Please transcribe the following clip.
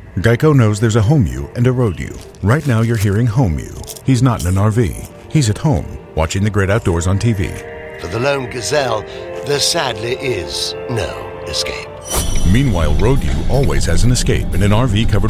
Geico knows there's a home you and a road you. Right now you're hearing home you. He's not in an RV. He's at home, watching the great outdoors on TV. For the lone gazelle, there sadly is no escape. Meanwhile, road you always has an escape in an RV covered